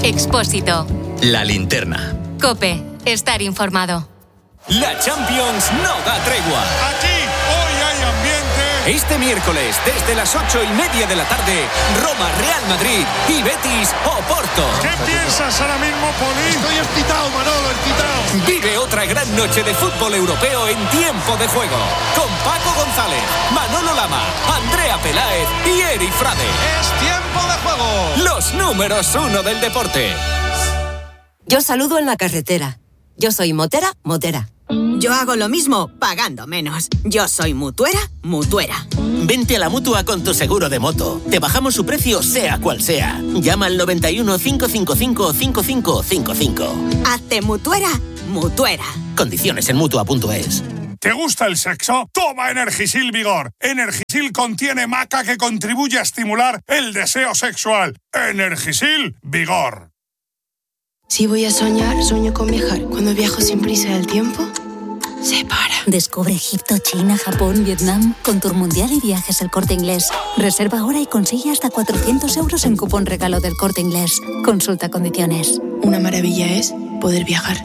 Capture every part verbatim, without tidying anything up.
Expósito. La Linterna. COPE. Estar informado. La Champions no da tregua. Aquí, hoy hay ambiente. Este miércoles, desde las ocho y media de la tarde, Roma, Real Madrid y Betis, Oporto. ¿Qué piensas ahora mismo, Poli? Estoy excitado, Manolo, excitado. Vive otra gran noche de fútbol europeo en tiempo de juego. Con Paco González, Manolo Lama, Andrea Peláez y Eri Frade. Es tiempo de juego. Los números uno del deporte. Yo saludo en la carretera. Yo soy motera, motera. Yo hago lo mismo, pagando menos. Yo soy mutuera, mutuera. Vente a la Mutua con tu seguro de moto. Te bajamos su precio sea cual sea. Llama al noventa y uno, cinco cinco cinco, cinco cinco cinco cinco. Hazte mutuera, mutuera. Condiciones en Mutua punto es. ¿Te gusta el sexo? Toma Energisil Vigor. Energisil contiene maca que contribuye a estimular el deseo sexual. Energisil Vigor. Si voy a soñar, sueño con viajar. Cuando viajo sin prisa del tiempo, se para. Descubre Egipto, China, Japón, Vietnam, con Tour Mundial y Viajes El Corte Inglés. Reserva ahora y consigue hasta cuatrocientos euros en cupón regalo del Corte Inglés. Consulta condiciones. Una maravilla es poder viajar.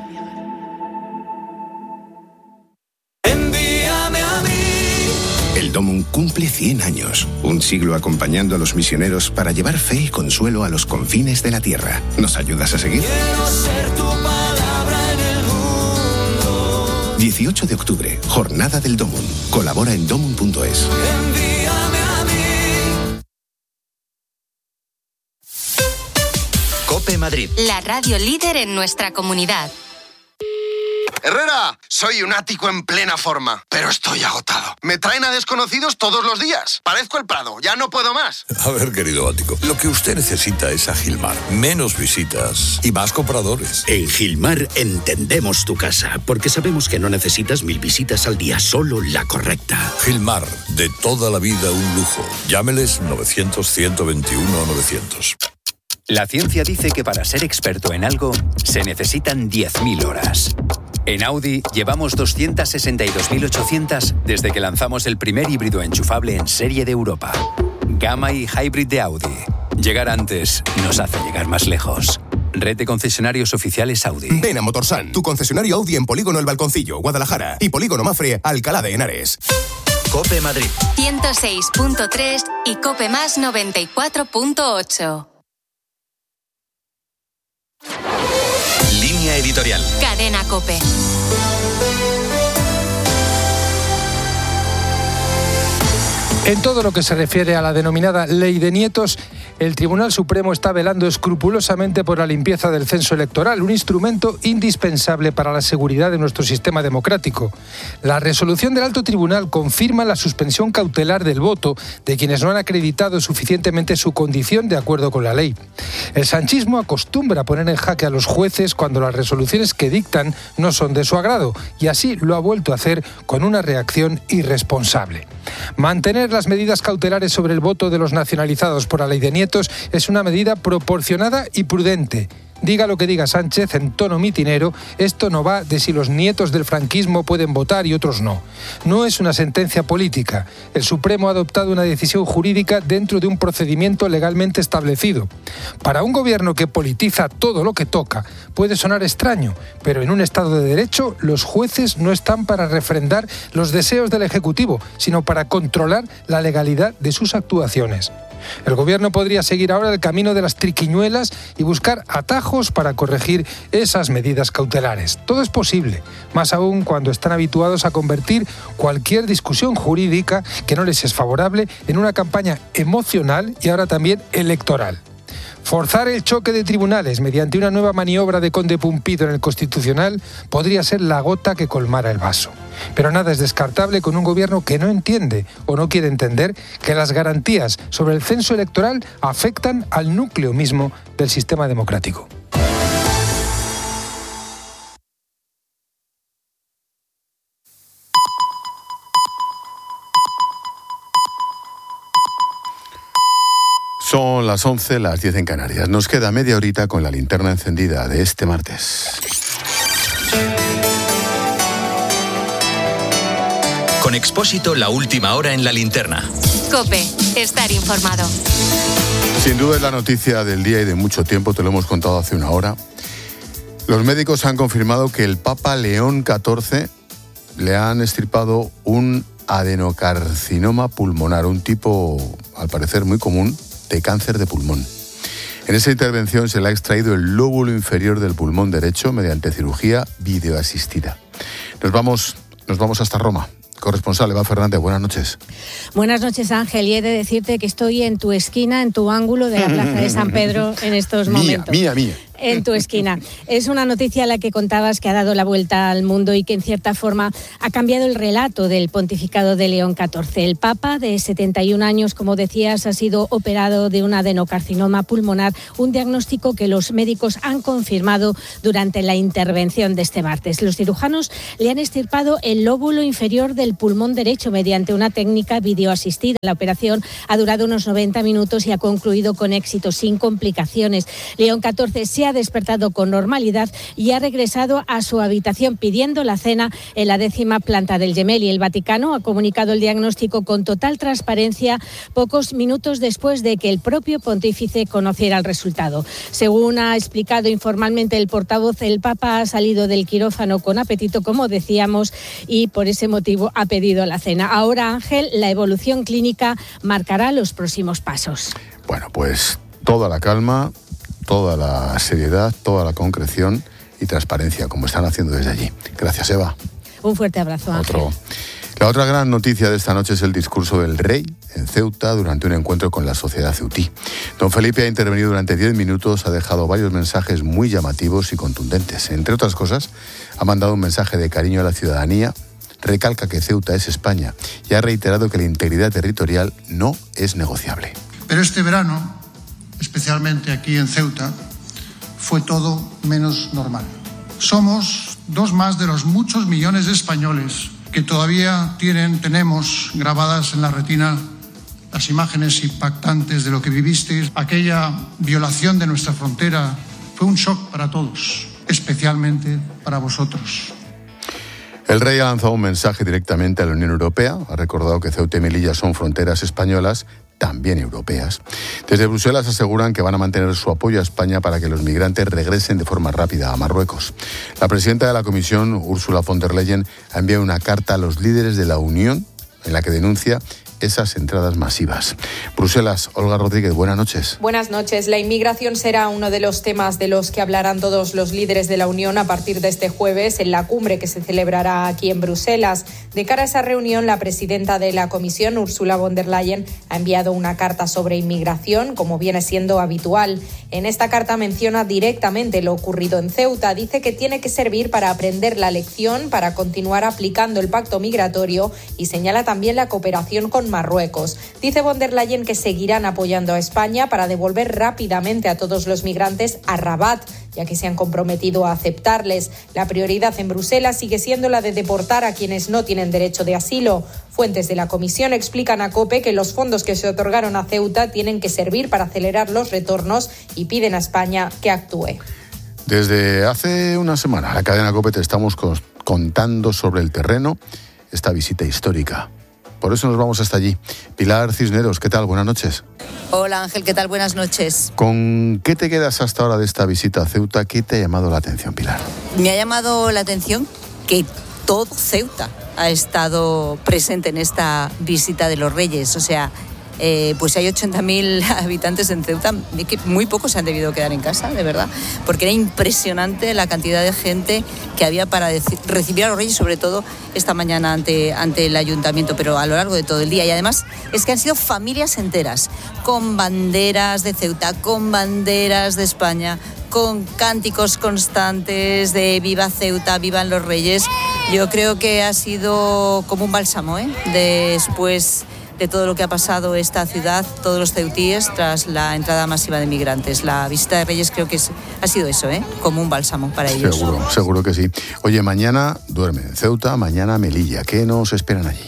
Envíame a mí. El Domum cumple cien años, un siglo acompañando a los misioneros para llevar fe y consuelo a los confines de la tierra. ¿Nos ayudas a seguir? Quiero ser tu palabra en el mundo. dieciocho de octubre, Jornada del Domum. Colabora en domum punto es. Envíame a mí. COPE Madrid. La radio líder en nuestra comunidad. Herrera, soy un ático en plena forma, pero estoy agotado. Me traen a desconocidos todos los días. Parezco el Prado, ya no puedo más. A ver, querido ático, lo que usted necesita es a Gilmar. Menos visitas y más compradores. En Gilmar entendemos tu casa, porque sabemos que no necesitas mil visitas al día, solo la correcta. Gilmar, de toda la vida un lujo. Llámeles novecientos, ciento veintiuno, novecientos. La ciencia dice que para ser experto en algo se necesitan diez mil horas. En Audi llevamos doscientas sesenta y dos mil ochocientas desde que lanzamos el primer híbrido enchufable en serie de Europa. Gamma y Hybrid de Audi. Llegar antes nos hace llegar más lejos. Red de concesionarios oficiales Audi. Ven a Motorsan, tu concesionario Audi en Polígono El Balconcillo, Guadalajara, y Polígono Mafre, Alcalá de Henares. COPE Madrid. ciento seis punto tres y COPE Más noventa y cuatro punto ocho. Línea editorial. Cadena COPE. En todo lo que se refiere a la denominada Ley de Nietos, el Tribunal Supremo está velando escrupulosamente por la limpieza del censo electoral, un instrumento indispensable para la seguridad de nuestro sistema democrático. La resolución del Alto Tribunal confirma la suspensión cautelar del voto de quienes no han acreditado suficientemente su condición de acuerdo con la ley. El sanchismo acostumbra a poner en jaque a los jueces cuando las resoluciones que dictan no son de su agrado, y así lo ha vuelto a hacer con una reacción irresponsable. Mantener las medidas cautelares sobre el voto de los nacionalizados por la Ley de Nietos es una medida proporcionada y prudente. Diga lo que diga Sánchez en tono mitinero, esto no va de si los nietos del franquismo pueden votar y otros no. No es una sentencia política. El Supremo ha adoptado una decisión jurídica dentro de un procedimiento legalmente establecido. Para un gobierno que politiza todo lo que toca, puede sonar extraño, pero en un Estado de Derecho los jueces no están para refrendar los deseos del Ejecutivo, sino para controlar la legalidad de sus actuaciones. El gobierno podría seguir ahora el camino de las triquiñuelas y buscar atajos para corregir esas medidas cautelares. Todo es posible, más aún cuando están habituados a convertir cualquier discusión jurídica que no les es favorable en una campaña emocional y ahora también electoral. Forzar el choque de tribunales mediante una nueva maniobra de Conde Pumpido en el Constitucional podría ser la gota que colmara el vaso. Pero nada es descartable con un gobierno que no entiende o no quiere entender que las garantías sobre el censo electoral afectan al núcleo mismo del sistema democrático. Son las once, las diez en Canarias. Nos queda media horita con la linterna encendida de este martes. Con Expósito, la última hora en la linterna. COPE. estar informado. Sin duda es la noticia del día y de mucho tiempo, te lo hemos contado hace una hora. Los médicos han confirmado que el Papa León catorce le han extirpado un adenocarcinoma pulmonar, un tipo, al parecer, muy común de cáncer de pulmón. En esa intervención se le ha extraído el lóbulo inferior del pulmón derecho mediante cirugía videoasistida. Nos vamos, nos vamos hasta Roma. Corresponsal Eva Fernández, buenas noches. Buenas noches, Ángel, y he de decirte que estoy en tu esquina, en tu ángulo de la Plaza de San Pedro en estos momentos. Mía, mía, mía. En tu esquina. Es una noticia la que contabas que ha dado la vuelta al mundo y que en cierta forma ha cambiado el relato del pontificado de León catorce. El Papa, de setenta y un años, como decías, ha sido operado de un adenocarcinoma pulmonar, un diagnóstico que los médicos han confirmado durante la intervención de este martes. Los cirujanos le han extirpado el lóbulo inferior del pulmón derecho mediante una técnica videoasistida. La operación ha durado unos noventa minutos y ha concluido con éxito, sin complicaciones. León catorce se ha despertado con normalidad y ha regresado a su habitación pidiendo la cena en la décima planta del Gemelli. El Vaticano ha comunicado el diagnóstico con total transparencia pocos minutos después de que el propio pontífice conociera el resultado. Según ha explicado informalmente el portavoz, el Papa ha salido del quirófano con apetito, como decíamos, y por ese motivo ha pedido la cena. Ahora, Ángel, la evolución clínica marcará los próximos pasos. Bueno, pues toda la calma, toda la seriedad, toda la concreción y transparencia, como están haciendo desde allí. Gracias, Eva. Un fuerte abrazo, Ángel. Otro. La otra gran noticia de esta noche es el discurso del rey en Ceuta durante un encuentro con la sociedad ceutí. Don Felipe ha intervenido durante diez minutos, ha dejado varios mensajes muy llamativos y contundentes. Entre otras cosas, ha mandado un mensaje de cariño a la ciudadanía, recalca que Ceuta es España y ha reiterado que la integridad territorial no es negociable. Pero este verano, especialmente aquí en Ceuta, fue todo menos normal. Somos dos más de los muchos millones de españoles que todavía tienen, tenemos grabadas en la retina las imágenes impactantes de lo que vivisteis. Aquella violación de nuestra frontera fue un shock para todos, especialmente para vosotros. El rey ha lanzado un mensaje directamente a la Unión Europea, ha recordado que Ceuta y Melilla son fronteras españolas, también europeas. Desde Bruselas aseguran que van a mantener su apoyo a España para que los migrantes regresen de forma rápida a Marruecos. La presidenta de la Comisión, Ursula von der Leyen, ha enviado una carta a los líderes de la Unión en la que denuncia esas entradas masivas. Bruselas, Olga Rodríguez, buenas noches. Buenas noches. La inmigración será uno de los temas de los que hablarán todos los líderes de la Unión a partir de este jueves en la cumbre que se celebrará aquí en Bruselas. De cara a esa reunión, la presidenta de la Comisión, Ursula von der Leyen, ha enviado una carta sobre inmigración, como viene siendo habitual. En esta carta menciona directamente lo ocurrido en Ceuta. Dice que tiene que servir para aprender la lección, para continuar aplicando el pacto migratorio y señala también la cooperación con Marruecos. Dice von der Leyen que seguirán apoyando a España para devolver rápidamente a todos los migrantes a Rabat, ya que se han comprometido a aceptarles. La prioridad en Bruselas sigue siendo la de deportar a quienes no tienen derecho de asilo. Fuentes de la Comisión explican a COPE que los fondos que se otorgaron a Ceuta tienen que servir para acelerar los retornos y piden a España que actúe. Desde hace una semana, la cadena COPE te estamos contando sobre el terreno esta visita histórica. Por eso nos vamos hasta allí. Pilar Cisneros, ¿qué tal? Buenas noches. Hola Ángel, ¿qué tal? Buenas noches. ¿Con qué te quedas hasta ahora de esta visita a Ceuta? ¿Qué te ha llamado la atención, Pilar? Me ha llamado la atención que todo Ceuta ha estado presente en esta visita de los Reyes. O sea, eh, pues hay ochenta mil habitantes en Ceuta, que muy pocos se han debido quedar en casa, de verdad, porque era impresionante la cantidad de gente que había para decir, recibir a los Reyes, sobre todo esta mañana ante, ante el ayuntamiento, pero a lo largo de todo el día. Y además es que han sido familias enteras, con banderas de Ceuta, con banderas de España, con cánticos constantes de viva Ceuta, vivan los Reyes. Yo creo que ha sido como un bálsamo, ¿eh? Después de todo lo que ha pasado esta ciudad, todos los ceutíes, tras la entrada masiva de migrantes. La visita de Reyes creo que es, ha sido eso, ¿eh? Como un bálsamo para ellos. Seguro, seguro que sí. Oye, mañana duermen en Ceuta, mañana Melilla. ¿Qué nos esperan allí?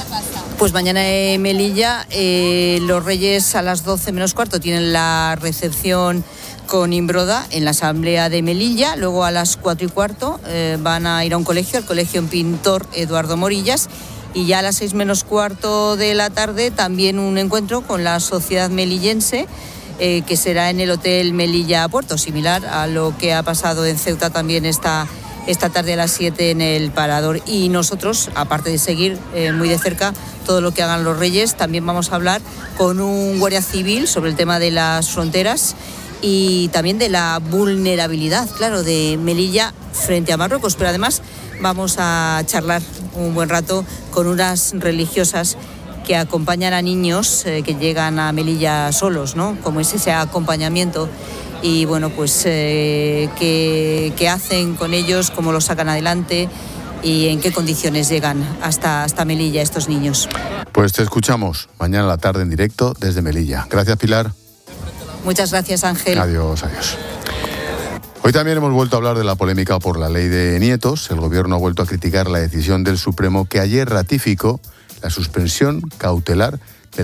Pues mañana en Melilla, eh, los Reyes a las doce menos cuarto tienen la recepción con Imbroda en la Asamblea de Melilla. Luego a las cuatro y cuarto eh, van a ir a un colegio, al Colegio Pintor Eduardo Morillas. Y ya a las seis menos cuarto de la tarde también un encuentro con la sociedad melillense, eh, que será en el Hotel Melilla Puerto, similar a lo que ha pasado en Ceuta también esta, esta tarde a las siete en el Parador. Y nosotros, aparte de seguir eh, muy de cerca todo lo que hagan los Reyes, también vamos a hablar con un guardia civil sobre el tema de las fronteras y también de la vulnerabilidad, claro, de Melilla frente a Marruecos. Pero además vamos a charlar un buen rato con unas religiosas que acompañan a niños eh, que llegan a Melilla solos, ¿no? Como es ese acompañamiento y, bueno, pues eh, qué, qué hacen con ellos, cómo los sacan adelante y en qué condiciones llegan hasta, hasta Melilla estos niños. Pues te escuchamos mañana a la tarde en directo desde Melilla. Gracias, Pilar. Muchas gracias, Ángel. Adiós, adiós. Hoy también hemos vuelto a hablar de la polémica por la ley de nietos. El Gobierno ha vuelto a criticar la decisión del Supremo que ayer ratificó la suspensión cautelar